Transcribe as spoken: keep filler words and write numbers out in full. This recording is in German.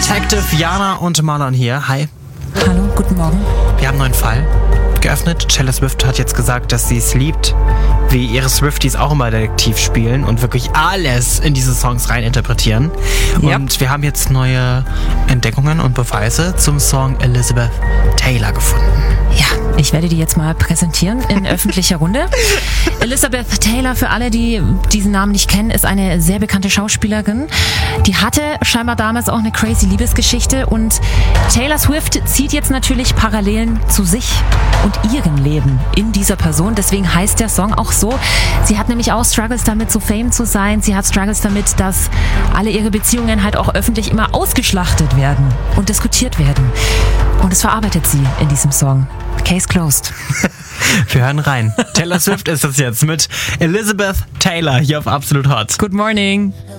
Detective Jana und Marlon hier. Hi. Hallo, guten Morgen. Wir haben einen neuen Fall geöffnet. Taylor Swift hat jetzt gesagt, dass sie es liebt, wie ihre Swifties auch immer Detektiv spielen und wirklich alles in diese Songs reininterpretieren. Ja. Und wir haben jetzt neue Entdeckungen und Beweise zum Song Elizabeth Taylor gefunden. Ja, ich werde die jetzt mal präsentieren in öffentlicher Runde. Elizabeth Taylor, für alle, die diesen Namen nicht kennen, ist eine sehr bekannte Schauspielerin. Die hatte scheinbar damals auch eine crazy Liebesgeschichte und Taylor Swift zieht jetzt natürlich Parallelen zu sich und ihrem Leben in dieser Person. Deswegen heißt der Song auch so. Sie hat nämlich auch Struggles damit, so Fame zu sein. Sie hat Struggles damit, dass alle ihre Beziehungen halt auch öffentlich immer ausgeschlachtet werden und diskutiert werden. Und das verarbeitet sie in diesem Song. Case closed. Wir hören rein. Taylor Swift ist das jetzt mit Elizabeth Taylor hier auf Absolut Hot. Good morning.